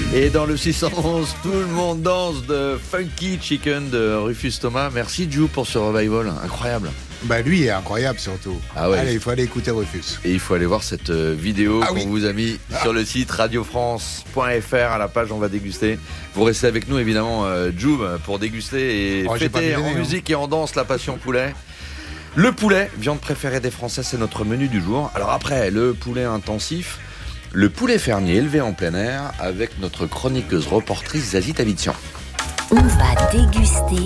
Et dans le 611, tout le monde danse de Funky Chicken de Rufus Thomas. Merci Jou pour ce revival, incroyable. Bah lui est incroyable surtout. Ah ouais. Allez, il faut aller écouter Rufus. Et il faut aller voir cette vidéo qu'on vous a mis sur le site radiofrance.fr à la page On va déguster. Vous restez avec nous évidemment Jou pour déguster et fêter en musique et en danse la passion poulet. Le poulet, viande préférée des Français, c'est notre menu du jour. Alors après, le poulet intensif, le poulet fermier élevé en plein air avec notre chroniqueuse reportrice Zazie Tavitsian. On va déguster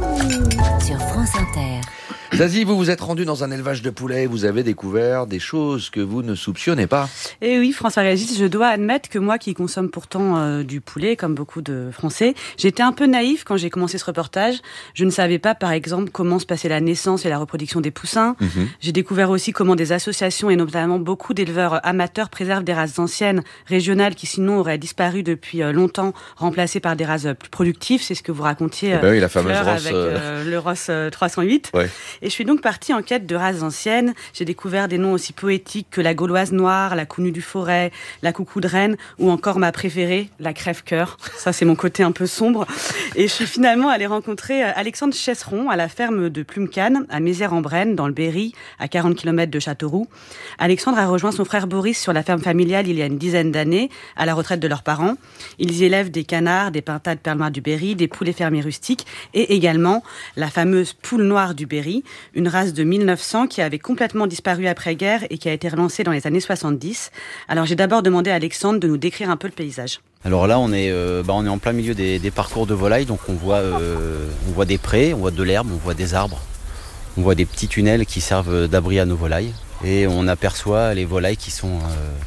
sur France Inter. Zazie, vous vous êtes rendu dans un élevage de poulets, vous avez découvert des choses que vous ne soupçonnez pas. Et oui, François-Régis, je dois admettre que moi qui consomme pourtant du poulet, comme beaucoup de Français, j'étais un peu naïf quand j'ai commencé ce reportage. Je ne savais pas, par exemple, comment se passait la naissance et la reproduction des poussins. J'ai découvert aussi comment des associations et notamment beaucoup d'éleveurs amateurs préservent des races anciennes, régionales, qui sinon auraient disparu depuis longtemps, remplacées par des races plus productives. C'est ce que vous racontiez, oui, la fameuse Fleur, Ross, avec le Ross 308. Ouais. Et je suis donc partie en quête de races anciennes. J'ai découvert des noms aussi poétiques que la gauloise noire, la counue du forêt, la coucou de Rennes, ou encore ma préférée, la crève-cœur. Ça, c'est mon côté un peu sombre. Et je suis finalement allée rencontrer Alexandre Chesseron à la ferme de Plumecane, à Mézières-en-Brenne, dans le Berry, à 40 km de Châteauroux. Alexandre a rejoint son frère Boris sur la ferme familiale il y a une dizaine d'années, à la retraite de leurs parents. Ils y élèvent des canards, des pintades perles noires du Berry, des poulets fermiers rustiques, et également la fameuse poule noire du Berry, une race de 1900 qui avait complètement disparu après-guerre et qui a été relancée dans les années 70. Alors j'ai d'abord demandé à Alexandre de nous décrire un peu le paysage. Alors là, on est en plein milieu des parcours de volailles, donc on voit des prés, on voit de l'herbe, on voit des arbres, on voit des petits tunnels qui servent d'abri à nos volailles. Et on aperçoit les volailles qui sont,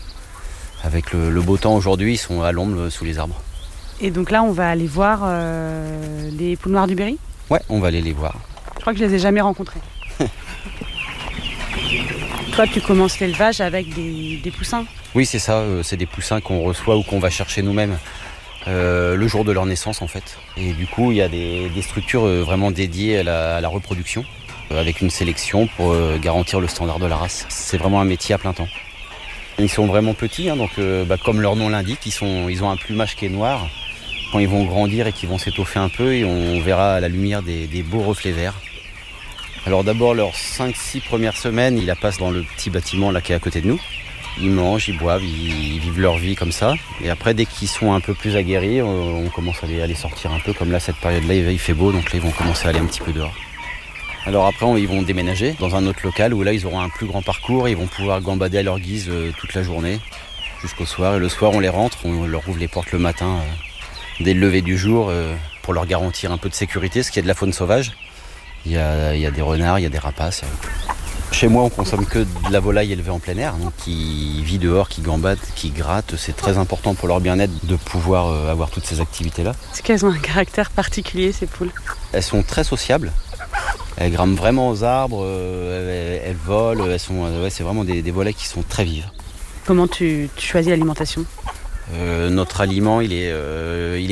avec le beau temps aujourd'hui, ils sont à l'ombre sous les arbres. Et donc là, on va aller voir les poules noires du Berry ? Ouais, on va aller les voir. Je crois que je les ai jamais rencontrées. Toi, tu commences l'élevage avec des poussins ? Oui, c'est ça. C'est des poussins qu'on reçoit ou qu'on va chercher nous-mêmes le jour de leur naissance, en fait. Et du coup, il y a des structures vraiment dédiées à la reproduction, avec une sélection pour garantir le standard de la race. C'est vraiment un métier à plein temps. Ils sont vraiment petits, hein, donc comme leur nom l'indique, ils ont un plumage qui est noir. Quand ils vont grandir et qu'ils vont s'étoffer un peu, et on verra à la lumière des beaux reflets verts. Alors d'abord, leurs 5-6 premières semaines, ils la passent dans le petit bâtiment là qui est à côté de nous. Ils mangent, ils boivent, ils vivent leur vie comme ça. Et après, dès qu'ils sont un peu plus aguerris, on commence à les sortir un peu. Comme là, cette période-là, il fait beau, donc là, ils vont commencer à aller un petit peu dehors. Alors après, ils vont déménager dans un autre local où là, ils auront un plus grand parcours. Ils vont pouvoir gambader à leur guise toute la journée jusqu'au soir. Et le soir, on les rentre, on leur ouvre les portes le matin dès le lever du jour pour leur garantir un peu de sécurité, parce qu'il y a de la faune sauvage. Il y a des renards, il y a des rapaces. Chez moi, on consomme que de la volaille élevée en plein air, donc qui vit dehors, qui gambade, qui gratte. C'est très important pour leur bien-être de pouvoir avoir toutes ces activités-là. Est-ce qu'elles ont un caractère particulier, ces poules ? Elles sont très sociables. Elles grimpent vraiment aux arbres, elles volent. C'est vraiment des volailles qui sont très vives. Comment tu choisis l'alimentation ? Notre aliment, il est